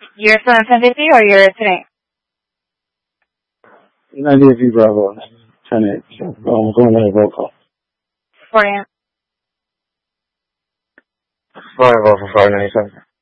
You're still on 1050 or you're today? 950 Bravo. 10-8. I'm going to a roll call. 4 a.m. 5 over 597.